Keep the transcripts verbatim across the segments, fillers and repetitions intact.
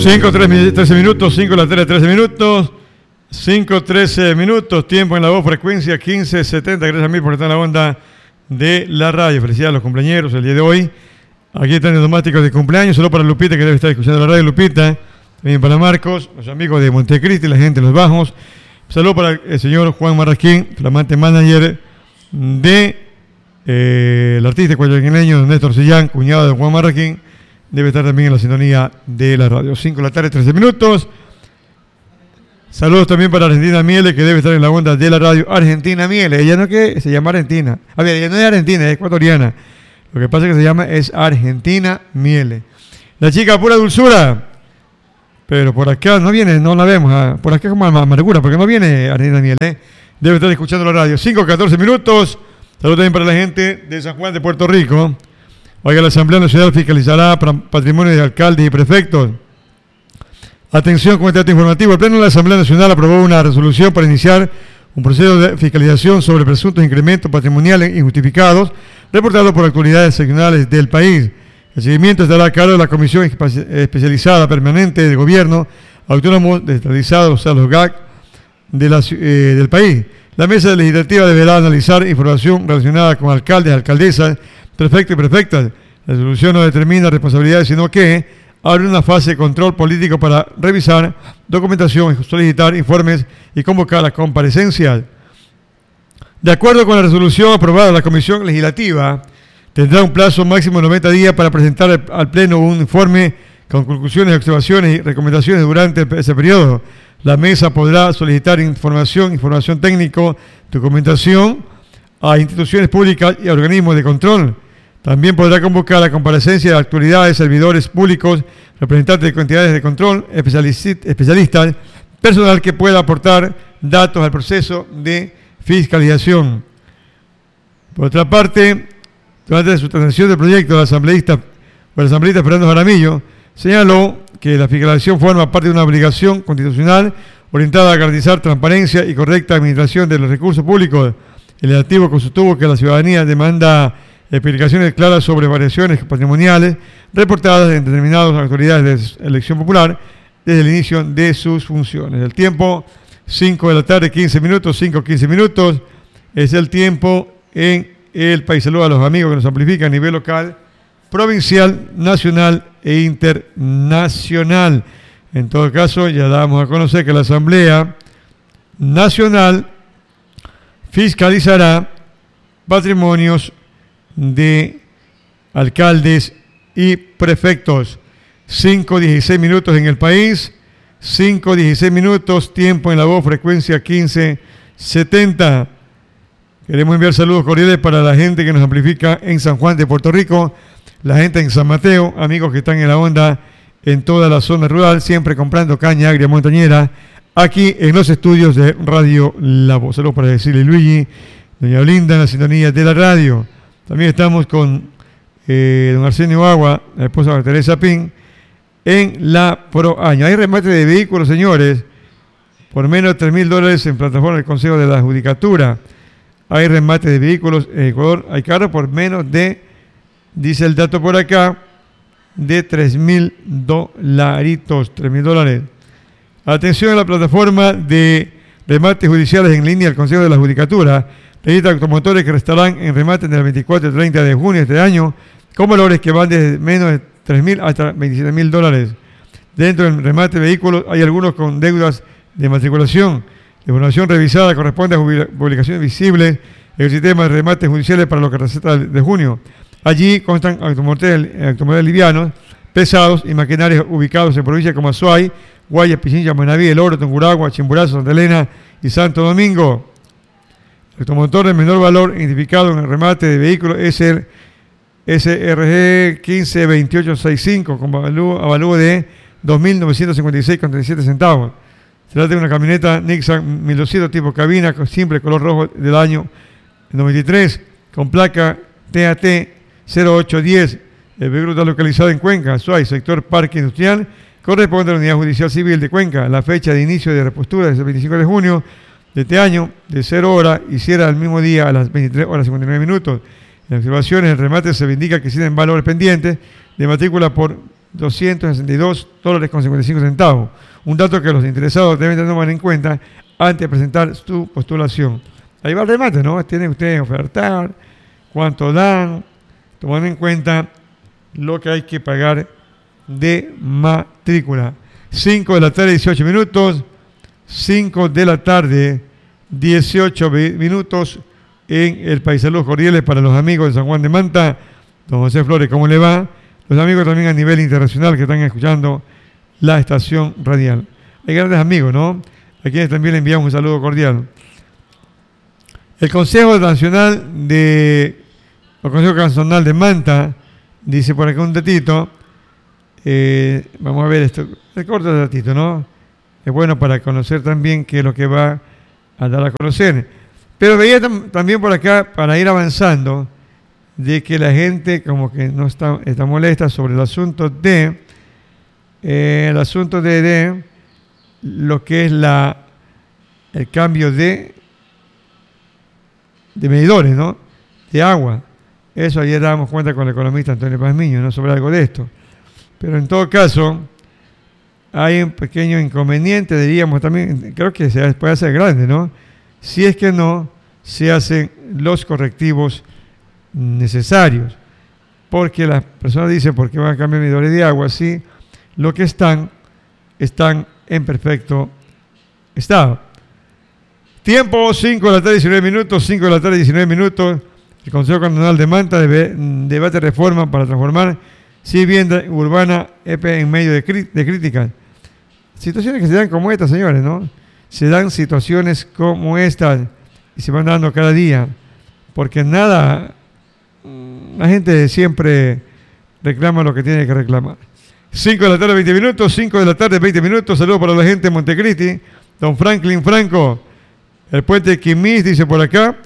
cinco, trece minutos, cinco la tarde, trece minutos. cinco, trece minutos, tiempo en la voz, frecuencia quince setenta. Gracias a mí por estar en la onda de la radio. Felicidades a los cumpleañeros el día de hoy. Aquí están los domásticos de cumpleaños. Solo para Lupita, que debe estar escuchando la radio. Lupita, también para Marcos, los amigos de Montecristi, la gente de Los Bajos. Saludos para el señor Juan Marrasquín, flamante manager de eh, el artista cuayaquileño Néstor Sillán, cuñado de Juan Marrasquín. Debe estar también en la sintonía de la radio. cinco de la tarde, trece minutos. Saludos también para Argentina Miele, que debe estar en la onda de la radio. Argentina Miele, ella no es que se llama Argentina. A ver, ella no es argentina, es ecuatoriana. Lo que pasa es que se llama es Argentina Miele. La chica pura dulzura. Pero por acá no viene, no la vemos. Ah, por acá es como amargura, porque no viene Argentina Miele. ¿eh? Debe estar escuchando la radio. cinco, catorce minutos. Saludos también para la gente de San Juan de Puerto Rico. Oiga, la Asamblea Nacional fiscalizará patrimonio de alcaldes y prefectos. Atención con este dato informativo. El Pleno de la Asamblea Nacional aprobó una resolución para iniciar un proceso de fiscalización sobre presuntos incrementos patrimoniales injustificados reportados por autoridades seccionales del país. El seguimiento estará a cargo de la Comisión Especializada Permanente de Gobierno Autónomo Descentralizado, o sea, los G A C, de la, eh, del país. La mesa legislativa deberá analizar información relacionada con alcaldes, alcaldesas, prefectos y prefectas. La resolución no determina responsabilidades, sino que abre una fase de control político para revisar documentación, solicitar informes y convocar a comparecencias. De acuerdo con la resolución aprobada, la Comisión Legislativa tendrá un plazo máximo de noventa días para presentar al Pleno un informe con conclusiones, observaciones y recomendaciones durante ese periodo. La mesa podrá solicitar información, información técnico, documentación a instituciones públicas y a organismos de control. También podrá convocar a comparecencia de autoridades, servidores públicos, representantes de entidades de control, especialistas, personal que pueda aportar datos al proceso de fiscalización. Por otra parte, durante la sustentación del proyecto, el asambleísta, el asambleísta Fernando Jaramillo señaló que la fiscalización forma parte de una obligación constitucional orientada a garantizar transparencia y correcta administración de los recursos públicos. El legislativo sostuvo que la ciudadanía demanda explicaciones claras sobre variaciones patrimoniales reportadas en determinadas autoridades de elección popular desde el inicio de sus funciones. El tiempo, cinco de la tarde, quince minutos, cinco, quince minutos, es el tiempo en el país. Saludos a los amigos que nos amplifican a nivel local, provincial, nacional e internacional. En todo caso, ya damos a conocer que la Asamblea Nacional fiscalizará patrimonios de alcaldes y prefectos. cinco, dieciséis minutos en el país, cinco, dieciséis minutos, tiempo en la voz, frecuencia quince setenta. Queremos enviar saludos cordiales para la gente que nos amplifica en San Juan de Puerto Rico, la gente en San Mateo, amigos que están en la onda en toda la zona rural, siempre comprando caña agria montañera, aquí en los estudios de Radio La Voz. Saludos para decirle Luigi, doña Olinda en la sintonía de la radio. También estamos con eh, don Arsenio Agua, la esposa de Teresa Pin, en la Pro Año. Hay remate de vehículos, señores, por menos de tres mil dólares en plataforma del Consejo de la Judicatura. Hay remate de vehículos en Ecuador. Hay carros por menos de, dice el dato por acá, de tres mil dolaritos, tres mil dólares. Atención a la plataforma de remates judiciales en línea del Consejo de la Judicatura. Registra automotores que estarán en remate del veinticuatro y treinta de junio de este año, con valores que van desde menos de tres mil hasta veintisiete mil dólares. Dentro del remate de vehículos hay algunos con deudas de matriculación. La información revisada corresponde a publicaciones visibles en el sistema de remates judiciales para lo que receta de junio. Allí constan automotores, automotores livianos, pesados y maquinarias ubicados en provincias como Azuay, Guayas, Pichincha, Manaví, El Oro, Tungurahua, Chimborazo, Santa Elena y Santo Domingo. El automotor de menor valor identificado en el remate de vehículos es el S R G quince veintiocho sesenta y cinco con avalúo, avalúo de dos mil novecientos cincuenta y seis con treinta y siete centavos. Se trata de una camioneta Nissan mil doscientos tipo cabina con simple color rojo del año noventa y tres con placa T A T cero ocho diez. El vehículo está localizado en Cuenca, Azuay, sector Parque Industrial. Corresponde a la Unidad Judicial Civil de Cuenca. La fecha de inicio de repostura es el veinticinco de junio de este año, de cero hora, y cierra el mismo día a las veintitrés horas cincuenta y nueve minutos. En observaciones, el remate se indica que existen valores pendientes de matrícula por doscientos sesenta y dos dólares con cincuenta y cinco centavos. Un dato que los interesados deben tomar en cuenta antes de presentar su postulación. Ahí va el remate, ¿no? Tienen ustedes que ofertar, cuánto dan, tomando en cuenta lo que hay que pagar de matrícula. cinco de la tarde, dieciocho minutos. cinco de la tarde, dieciocho minutos en el país. Saludos cordiales para los amigos de San Juan de Manta. Don José Flores, ¿cómo le va? Los amigos también a nivel internacional que están escuchando la estación radial. Hay grandes amigos, ¿no? A quienes también le enviamos un saludo cordial. El Consejo Nacional de... El Consejo Cantonal de Manta dice por acá un datito. Eh, vamos a ver esto. Recorta el datito, ¿no? Es bueno para conocer también qué es lo que va a dar a conocer. Pero veía tam- también por acá, para ir avanzando, de que la gente como que no está, está molesta sobre el asunto de eh, el asunto de, de lo que es la el cambio de de medidores, ¿no? De agua. Eso ayer dábamos cuenta con el economista Antonio Pazmiño, ¿no? Sobre algo de esto. Pero en todo caso, hay un pequeño inconveniente, diríamos también, creo que se puede hacer grande, ¿no? Si es que no se hacen los correctivos necesarios. Porque las personas dicen, ¿por qué van a cambiar medidores de agua? Si lo que están, están en perfecto estado. Tiempo, cinco de la tarde, diecinueve minutos, cinco de la tarde, diecinueve minutos. El Consejo Cantonal de Manta debe, debate reforma para transformar vivienda urbana E P en medio de, de críticas. Situaciones que se dan como estas, señores, ¿no? Se dan situaciones como estas y se van dando cada día, porque nada, la gente siempre reclama lo que tiene que reclamar. cinco de la tarde, veinte minutos, cinco de la tarde, veinte minutos. Saludos para la gente de Montecristi. Don Franklin Franco, el puente de Quimís, dice por acá,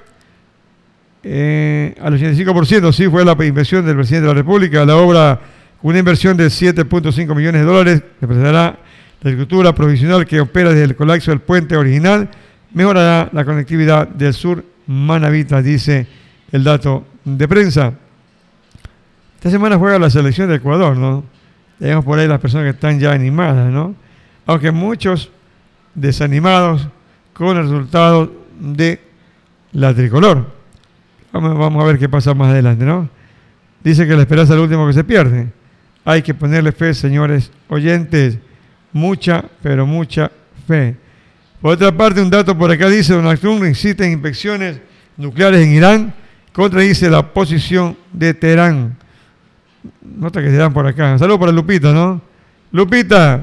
eh, al ochenta y cinco por ciento, sí, fue la inversión del presidente de la República. La obra, una inversión de siete punto cinco millones de dólares, representará la estructura provisional que opera desde el colapso del puente original, mejorará la conectividad del sur Manavita, dice el dato de prensa. Esta semana juega la selección de Ecuador, ¿no? Tenemos por ahí las personas que están ya animadas, ¿no? Aunque muchos desanimados con el resultado de la tricolor. Vamos, vamos a ver qué pasa más adelante, ¿no? Dice que la esperanza es lo último que se pierde. Hay que ponerle fe, señores oyentes. Mucha, pero mucha fe. Por otra parte, un dato por acá dice, Donald Trump incita inspecciones nucleares en Irán, contradice la posición de Teherán. Nota que se dan por acá. Saludos para Lupita, ¿no? Lupita,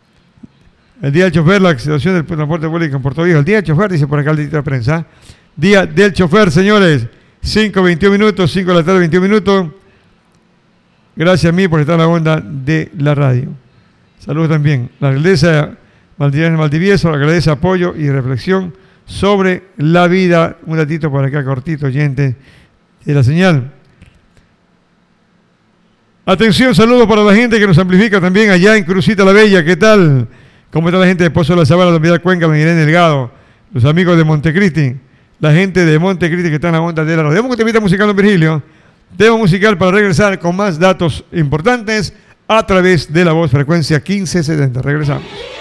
el día del chofer, la situación del transporte público en Puerto Viejo. El día del chofer, dice por acá el distrito de prensa. Día del chofer, señores. cinco, veintiún minutos, cinco de la tarde, veintiún minutos. Gracias a mí por estar en la onda de la radio. Saludos también. La alcaldesa Valdivieso agradece apoyo y reflexión sobre la vida. Un ratito por acá, cortito, oyente de la señal. Atención, saludos para la gente que nos amplifica también allá en Crucita la Bella. ¿Qué tal? ¿Cómo está la gente de Pozo de la Sabana, Don Vidal Cuenca, Don Irene Delgado? Los amigos de Montecristi. La gente de Montecristi que está en la onda de la radio. Demos un temita musical, don Virgilio. Tema musical para regresar con más datos importantes a través de la voz frecuencia quince setenta. Regresamos.